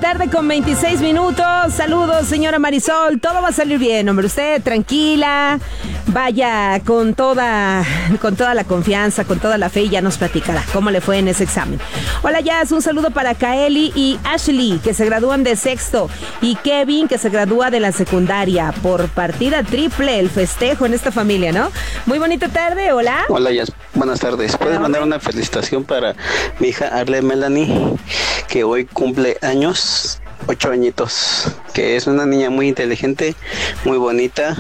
tarde con 26 minutos. Saludos, señora Marisol. Todo va a salir bien, hombre. Usted tranquila. Vaya con toda la confianza, con toda la fe, y ya nos platicará cómo le fue en ese examen. Hola, Jazz. Un saludo para Kaeli y Ashley, que se gradúan de sexto, y Kevin, que se gradúa de la secundaria. Por partida triple el festejo en esta familia, ¿no? Muy bonita tarde. Hola. Hola, Jazz. Buenas tardes. ¿Puedes mandar una felicitación para mi hija Arle Melanie, que hoy cumple años, 8 añitos, que es una niña muy inteligente, muy bonita,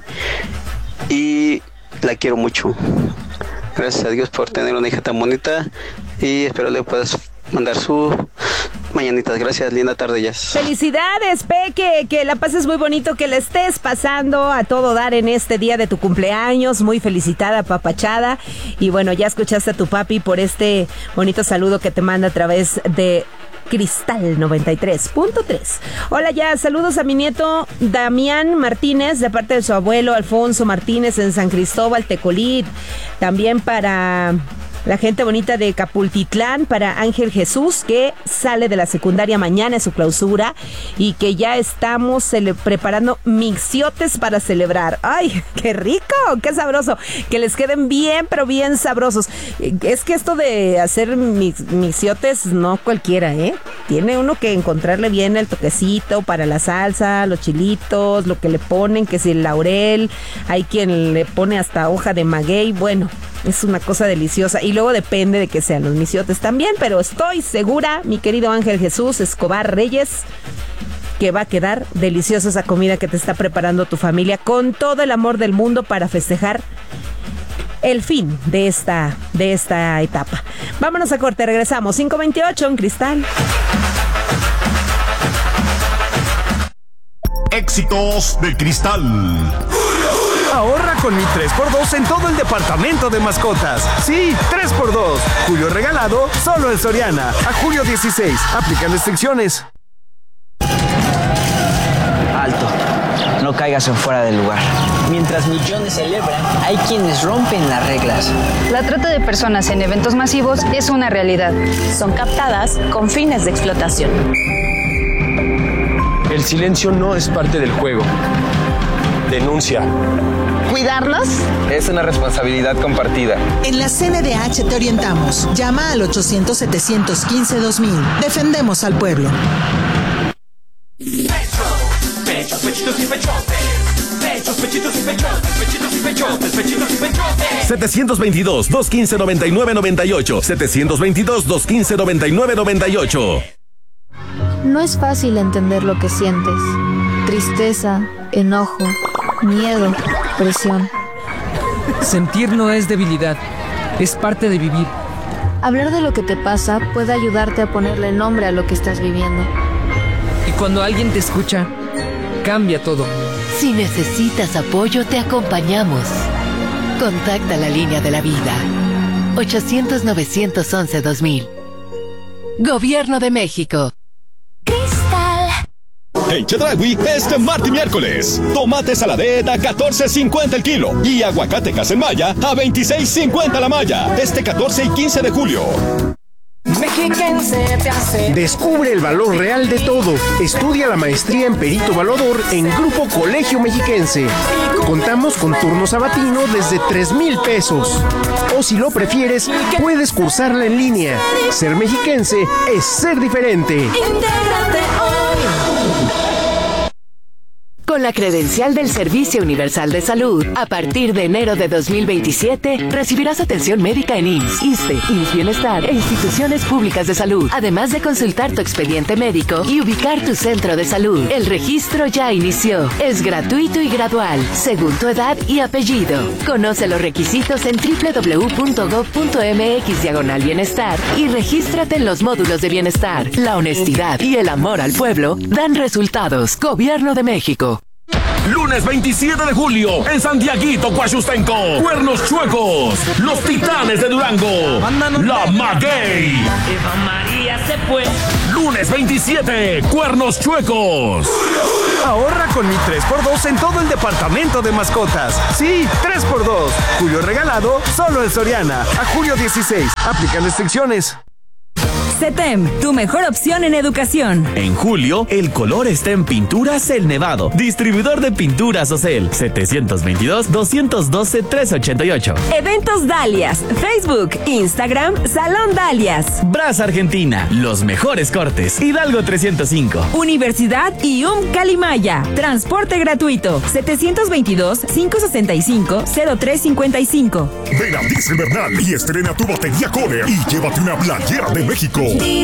y la quiero mucho? Gracias a Dios por tener una hija tan bonita, y espero le puedas mandar su mañanitas. Gracias, linda tarde, Jazz. Felicidades, Peque, que la pases muy bonito, que la estés pasando a todo dar en este día de tu cumpleaños. Muy felicitada, papachada. Y bueno, ya escuchaste a tu papi por este bonito saludo que te manda a través de Cristal 93.3. Hola, ya, saludos a mi nieto Damián Martínez de parte de su abuelo Alfonso Martínez en San Cristóbal, Tecolit. También para la gente bonita de Capultitlán, para Ángel Jesús, que sale de la secundaria mañana en su clausura, y que ya estamos preparando mixiotes para celebrar. ¡Ay, qué rico! ¡Qué sabroso! Que les queden bien, pero bien sabrosos. Es que esto de hacer mixiotes no cualquiera, ¿eh? Tiene uno que encontrarle bien el toquecito para la salsa, los chilitos, lo que le ponen, que si el laurel, hay quien le pone hasta hoja de maguey. Bueno, es una cosa deliciosa, y luego depende de que sean los misiotes también, pero estoy segura, mi querido Ángel Jesús Escobar Reyes, que va a quedar deliciosa esa comida que te está preparando tu familia con todo el amor del mundo para festejar el fin de esta etapa. Vámonos a corte, regresamos. 5:28 en Cristal. Éxitos de Cristal. Ahorra con mi 3x2 en todo el departamento de mascotas. Sí, 3x2. Julio regalado solo en Soriana. A julio 16. Aplican restricciones. Alto. No caigas en fuera del lugar. Mientras millones celebran, hay quienes rompen las reglas. La trata de personas en eventos masivos es una realidad. Son captadas con fines de explotación. El silencio no es parte del juego. Denuncia. ¿Cuidarnos? Es una responsabilidad compartida. En la CNDH te orientamos. Llama al 800-715-2000. Defendemos al pueblo. Pechos, pechitos y pechotes. Pechos, pechitos y pechotes. Pechitos y pechotes. Pechitos y pechotes. 722-215-9998. 722-215-9998. No es fácil entender lo que sientes. Tristeza, enojo, miedo, presión. Sentir no es debilidad, es parte de vivir. Hablar de lo que te pasa puede ayudarte a ponerle nombre a lo que estás viviendo. Y cuando alguien te escucha, cambia todo. Si necesitas apoyo, te acompañamos. Contacta la línea de la vida. 800-911-2000. Gobierno de México. En Chedraui, este martes y miércoles, tomate saladet a $14.50 el kilo y aguacate Casemaya a $26.50 la malla. Este 14 y 15 de julio. Mexiquense te hace. Descubre el valor real de todo. Estudia la maestría en perito evaluador en Grupo Colegio Mexiquense. Contamos con turno sabatino desde $3,000. O si lo prefieres, puedes cursarla en línea. Ser mexiquense es ser diferente. Intégrate hoy. Con la credencial del Servicio Universal de Salud, a partir de enero de 2027, recibirás atención médica en IMSS, ISSSTE, IMSS Bienestar e instituciones públicas de salud, además de consultar tu expediente médico y ubicar tu centro de salud. El registro ya inició. Es gratuito y gradual, según tu edad y apellido. Conoce los requisitos en www.gov.mx/bienestar y regístrate en los módulos de bienestar. La honestidad y el amor al pueblo dan resultados. Gobierno de México. Lunes 27 de julio, en San Diaguito, Coachustenco, Cuernos Chuecos, Los Titanes de Durango, La Maguey. Eva María se fue. Lunes 27, Cuernos Chuecos. Ahorra con mi 3x2 en todo el departamento de mascotas. Sí, 3x2. Julio regalado solo en Soriana. A julio 16. Aplican restricciones. CETEM, tu mejor opción en educación. En julio, el color está en Pinturas El Nevado. Distribuidor de pinturas Ocel. 722-212-388. Eventos Dalias. Facebook, Instagram, Salón Dalias. Brasa Argentina. Los mejores cortes. Hidalgo 305. Universidad IUM Calimaya. Transporte gratuito. 722-565-0355. Ven a Diesel Bernal y estrena tu batería Kohler y llévate una playera de México.